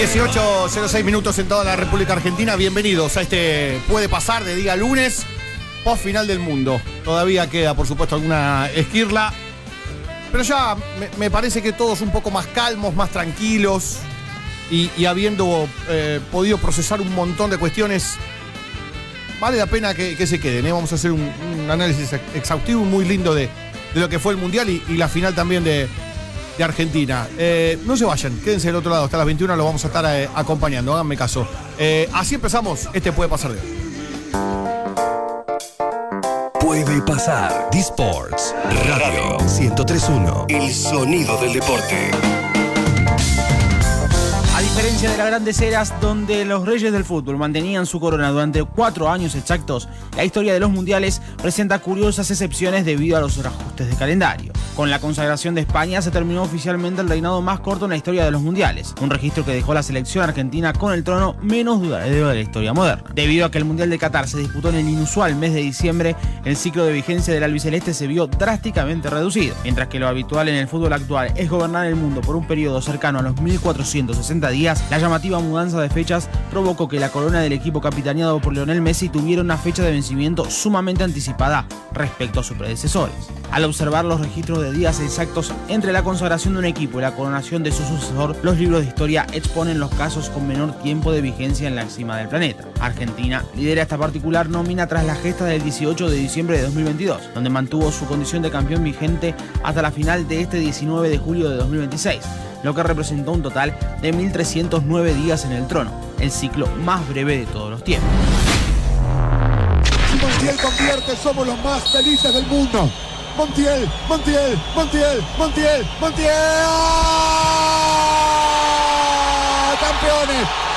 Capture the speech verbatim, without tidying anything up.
dieciocho cero seis minutos en toda la República Argentina. Bienvenidos a este Puede Pasar de día lunes, post final del mundo. Todavía queda, por supuesto, alguna esquirla, pero ya me, me parece que todos un poco más calmos, más tranquilos y, y habiendo eh, podido procesar un montón de cuestiones, vale la pena que, que se queden, ¿eh? Vamos a hacer un, un análisis exhaustivo muy lindo de, de lo que fue el Mundial y, y la final también de, de Argentina. Eh, no se vayan, quédense del otro lado, hasta las veintiuna lo vamos a estar eh, acompañando, háganme caso. Eh, así empezamos, este Puede Pasar de hoy. Puede Pasar. D-Sports Radio ciento tres punto uno. El sonido del deporte. A diferencia de las grandes eras donde los reyes del fútbol mantenían su corona durante cuatro años exactos, la historia de los mundiales presenta curiosas excepciones debido a los ajustes de calendario. Con la consagración de España se terminó oficialmente el reinado más corto en la historia de los mundiales, un registro que dejó la selección argentina con el trono menos duradero de la historia moderna. Debido a que el Mundial de Qatar se disputó en el inusual mes de diciembre, el ciclo de vigencia del albiceleste se vio drásticamente reducido. Mientras que lo habitual en el fútbol actual es gobernar el mundo por un periodo cercano a los mil cuatrocientos sesenta días, la llamativa mudanza de fechas provocó que la corona del equipo capitaneado por Lionel Messi tuviera una fecha de vencimiento sumamente anticipada respecto a sus predecesores. Al observar los registros de días exactos entre la consagración de un equipo y la coronación de su sucesor, los libros de historia exponen los casos con menor tiempo de vigencia en la cima del planeta. Argentina lidera esta particular nómina tras la gesta del dieciocho de diciembre de dos mil veintidós, donde mantuvo su condición de campeón vigente hasta la final de este diecinueve de julio de dos mil veintiséis, lo que representó un total de mil trescientos nueve días en el trono, el ciclo más breve de todos los tiempos. Si Montiel convierte, somos los más felices del mundo. Montiel, Montiel, Montiel, Montiel, Montiel. ¡Campeones!